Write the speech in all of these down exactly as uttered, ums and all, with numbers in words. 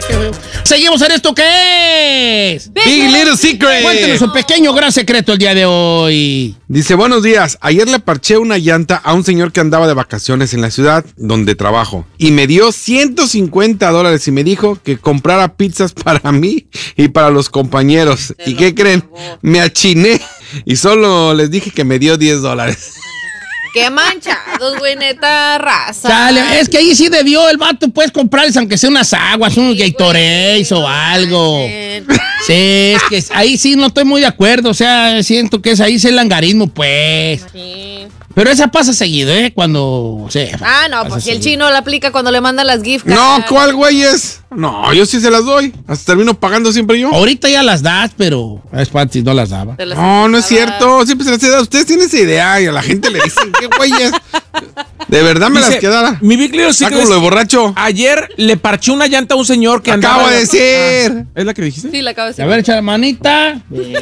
Seguimos en esto que es Big, Big Little Secret. Cuéntenos un pequeño gran secreto el día de hoy. Dice, buenos días, ayer le parché una llanta a un señor que andaba de vacaciones en la ciudad donde trabajo y me dio ciento cincuenta dólares y me dijo que comprara pizzas para mí y para los compañeros. ¿Y qué creen? Me achiné y solo les dije que me dio diez dólares. Qué manchados, güey, neta raza. Dale, es que ahí sí debió el vato, puedes comprarles aunque sea unas aguas, unos sí, Gatorades o algo. Sí, es que ahí sí no estoy muy de acuerdo, o sea, siento que es ahí es el langarismo, pues. Sí. Pero esa pasa seguido, ¿eh? Cuando, o sea, ah, no, pues si el chino la aplica cuando le manda las gift cards. No, ¿cuál güey es? No, yo sí se las doy. Hasta termino pagando siempre yo. Ahorita ya las das, pero es fácil, no las daba. Las no, no es cierto. Siempre se las he dado. Ustedes tienen esa idea y a la gente le dicen, ¿qué güey es? De verdad me Dice, las quedara. Mi Big Little Secret. Está como lo de borracho. Ayer le parché una llanta a un señor que andaba. Acabo de decir. Ah, ¿es la que dijiste? Sí, la acabo de decir. A ver, echa la manita.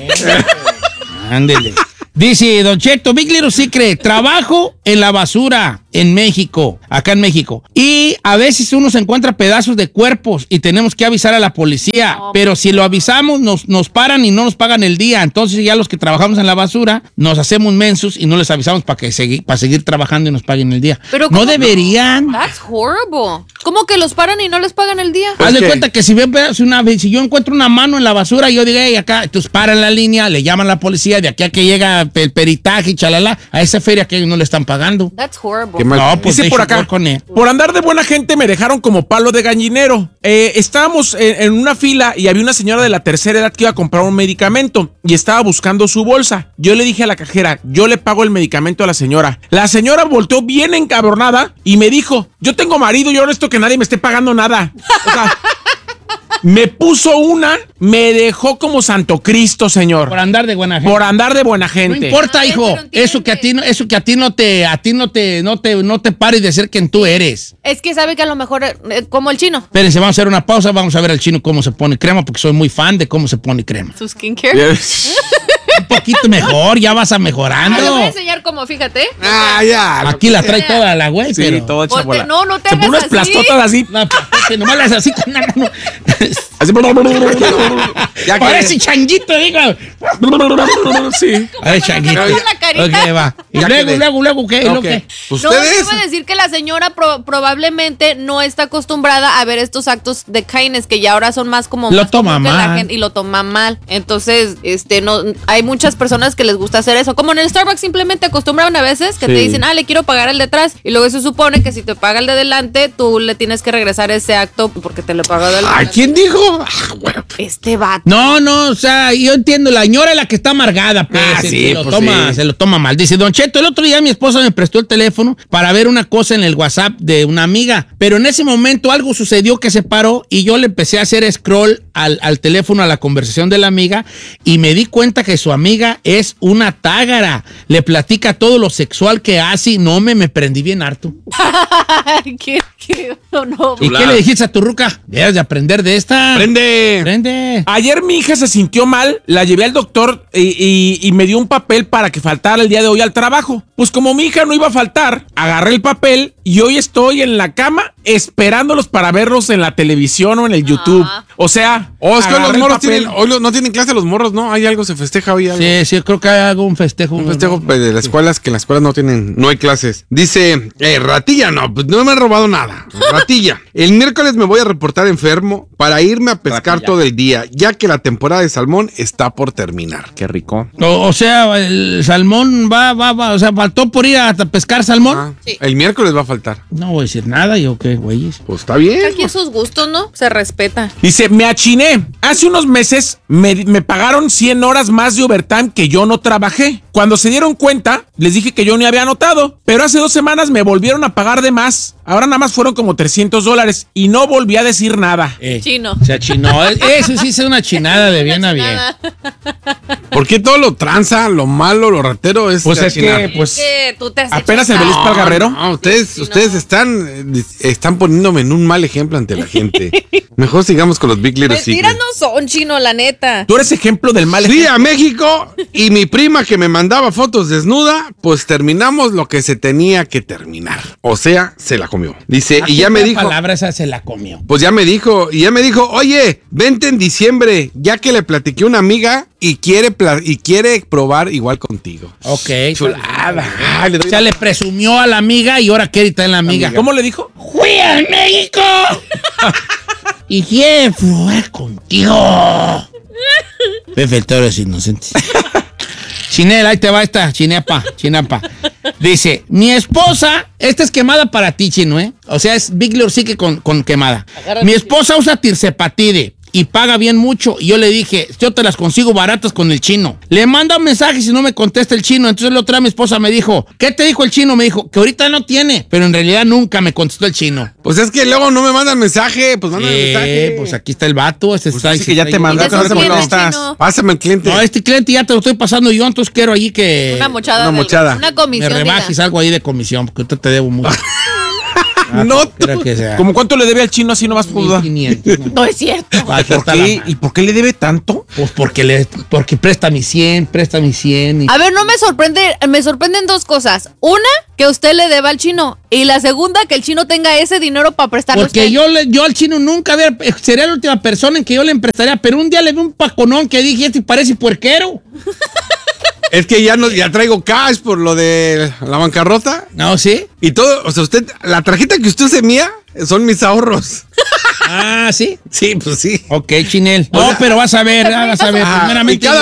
Ándele. Dice Don Cheto, Big Little Secret, trabajo en la basura en México, acá en México. Y a veces uno se encuentra pedazos de cuerpos y tenemos que avisar a la policía. No, pero si lo avisamos, nos, nos paran y no nos pagan el día. Entonces ya los que trabajamos en la basura nos hacemos mensos y no les avisamos para que segui, para seguir trabajando y nos paguen el día. Pero no deberían. That's horrible. ¿Cómo que los paran y no les pagan el día? Haz de okay. cuenta que si, ven, si, una, si yo encuentro una mano en la basura y yo digo, hey, acá, entonces paran la línea, le llaman a la policía, de aquí a que llega el peritaje y chalala, a esa feria que ellos no le están pagando. That's horrible. No, pues dice por acá, por andar de buena gente me dejaron como palo de gallinero. Eh, estábamos en, en una fila y había una señora de la tercera edad que iba a comprar un medicamento y estaba buscando su bolsa. Yo le dije a la cajera, yo le pago el medicamento a la señora. La señora volteó bien encabronada y me dijo, yo tengo marido, yo no necesito que nadie me esté pagando nada. O sea, me puso una, me dejó como Santo Cristo, señor. Por andar de buena gente. Por andar de buena gente. No importa, ah, hijo. Eso que a ti no, eso que a ti no te, a ti no te, no te, no te pares de ser quien tú eres. Es que sabe que a lo mejor eh, como el chino. Espérense, vamos a hacer una pausa, vamos a ver al chino cómo se pone crema, porque soy muy fan de cómo se pone crema. Su skincare. Yes. Un poquito mejor, ya vas a mejorando. Ah, le voy a enseñar cómo, fíjate. Ah, ya. Aquí la trae toda la güey, sí, pero. todo hecha bola. No, no te se hagas pone así. plastotas así. No, plastote, nomás las así con una mano. Así. Ya parece changuito, digo. Sí. A ver, changuito. Ok, va. Y ya luego, quedé. luego, luego, ¿qué? Okay. ¿Qué? ¿Ustedes? No, iba a decir que la señora pro- probablemente no está acostumbrada a ver estos actos de kindness que ya ahora son más como Lo más toma común que mal. la gente, y lo toma mal. Entonces, este, no, hay muchas personas que les gusta hacer eso. Como en el Starbucks simplemente acostumbraron a veces que Sí. te dicen, ah, le quiero pagar el de atrás. Y luego se supone que si te paga el de delante, tú le tienes que regresar ese acto porque te lo pagó de ¿A quién dijo? Ah, bueno. Este vato. No, no, o sea, yo entiendo, la señora es la que está amargada, pues, Ah, se, sí, se lo pues toma, sí. se lo toma mal. Dice, Don Cheto, el otro día mi esposa me prestó el teléfono para ver una cosa en el WhatsApp de una amiga, pero en ese momento algo sucedió que se paró y yo le empecé a hacer scroll al, al teléfono, a la conversación de la amiga, y me di cuenta que su amiga es una tágara. Le platica todo lo sexual que hace y no me, me prendí bien harto. ¿Qué, qué, no, no. ¿Y qué le dijiste a tu ruca? Debes de aprender de esta. Prende. Prende. Ayer mi hija se sintió mal, la llevé al doctor y, y, y me dio un papel para que faltara el día de hoy al trabajo. Pues como mi hija no iba a faltar, agarré el papel y hoy estoy en la cama esperándolos para verlos en la televisión o en el YouTube. Ah. O sea, Oh, es que hoy los agarré el morros papel. tienen, hoy lo- no tienen clase los morros, ¿no? Hay algo, se festeja hoy algo. Sí, sí, creo que hay algún festejo. Un festejo pues, de las escuelas, que en las escuelas no tienen, no hay clases. Dice, eh, ratilla, no, pues no me han robado nada. Ratilla. El miércoles me voy a reportar enfermo para irme a pescar Ratilla. todo el día, ya que la temporada de salmón está por terminar. Qué rico. O, o sea, el salmón va, va, va, o sea, faltó por ir a pescar salmón. Ah, Sí. El miércoles va a faltar. No voy a decir nada, yo qué, güeyes. Pues está bien. Aquí esos gustos, ¿no? Se respeta. Dice, me achiné. Hace unos meses me, me pagaron cien horas más de overtime que yo no trabajé. Cuando se dieron cuenta, les dije que yo ni había anotado. Pero hace dos semanas me volvieron a pagar de más. Ahora nada más fueron como trescientos dólares y no volví a decir nada. Eh, Chino. Se achinó. Eso sí es una chinada de bien a bien. Nada. ¿Por qué todo lo tranza, lo malo, lo ratero es Pues es achinar? que, pues, que tú te has apenas hecho el Belis esa- para el Guerrero. No, ustedes, Sí, ustedes no. están, eh, dis- están poniéndome en un mal ejemplo ante la gente. Mejor sigamos con los Big Little Mentiras Secret. no son, chino, la neta. Tú eres ejemplo del mal Fui ejemplo. a México y mi prima que me mandó mandaba fotos desnuda, pues terminamos lo que se tenía que terminar. O sea, se la comió. Dice, y ya me dijo... La palabra esa se la comió. Pues ya me dijo, y ya me dijo, oye, vente en diciembre, ya que le platiqué a una amiga y quiere, pla- y quiere probar igual contigo. Ok. Chulada. Ay, le doy O sea, le presumió a la amiga y ahora quiere estar en la amiga. ¿Cómo le dijo? ¡Fui a México! Y quiere probar contigo. Pepe el Toro es inocente. Chinel, ahí te va esta, chinepa, chinapa. Dice, mi esposa, esta es quemada para ti, Chino, ¿eh? O sea, es Big Lord Sique con, con quemada. Mi esposa usa tirsepatide y paga bien mucho. Y yo le dije, yo te las consigo baratas con el chino. Le manda un mensaje si no me contesta el chino. Entonces la otra mi esposa me dijo, ¿qué te dijo el chino? Me dijo, que ahorita no tiene. Pero en realidad nunca me contestó el chino. Pues es que luego no me mandan mensaje, pues mándame Eh, mensaje. pues aquí está el vato. Este Pues está, dice que ya está te ahí. mandó, ¿Y de no esos sé quién es, estás. Chino? Pásame el cliente. No, este cliente ya te lo estoy pasando yo, entonces quiero allí que Una mochada. Una del- mochada. Una me comisión. rebajes diga. algo ahí de comisión, porque ahorita te debo mucho. No, Quiero que sea ¿Cómo cuánto le debe al chino así nomás por mil duda? quinientos, ¿no? No es cierto. Ay, ¿Por está qué? la- ¿Y por qué le debe tanto? Pues porque, le, porque presta mi cien, presta mi cien. Y... A ver, no me sorprende, me sorprenden dos cosas. Una, que usted le deba al chino. Y la segunda, que el chino tenga ese dinero para prestarle a Porque usted. yo, le, yo al chino nunca, a ver, sería la última persona en que yo le emprestaría, pero un día le vi un paconón que dije, este parece puerquero. es que ya no, ya traigo cash por lo de la bancarrota. No, ¿sí? Y todo, o sea, usted, la tarjeta que usted se mía son mis ahorros. Ah, ¿sí? Sí, pues sí. Ok, Chinel. No, O sea, pero vas a ver, vas a ver. Ajá, Primeramente, y cada